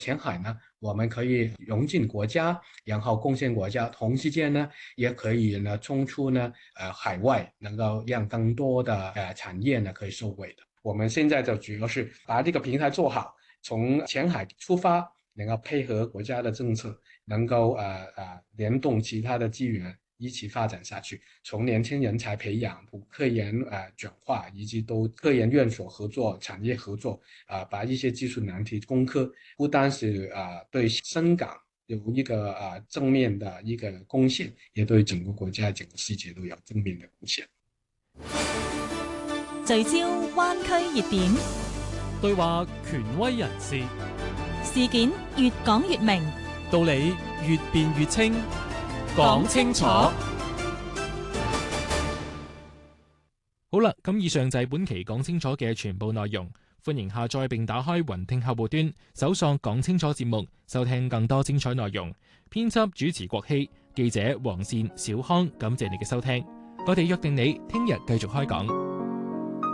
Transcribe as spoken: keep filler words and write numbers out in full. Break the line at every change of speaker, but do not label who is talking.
前海呢，我们可以融进国家，然后贡献国家，同时间呢，也可以呢冲出呢呃海外，能够让更多的呃产业呢可以受惠的。我们现在就主要是把这个平台做好，从前海出发，能够配合国家的政策，能够呃呃联动其他的资源。一起发展下去，从年轻人才培养、科研呃转化，以及都科研院所合作、产业合作，啊、呃，把一些技术难题攻克，不单是啊、呃、对深港有一个啊、呃、正面的一个贡献，也对整个国家、整个世界都有正面的贡献。
聚焦灣區熱點，
對話權威人士，
事件越講越明，
道理越辯越清。講清楚。好啦，咁以上就係本期講清楚嘅全部內容。歡迎下載並打開雲聽客戶端，搜索講清楚節目，收聽更多精彩內容。編輯主持郭希，記者黃善、小康，感謝你嘅收聽。我哋約定你聽日繼續開講。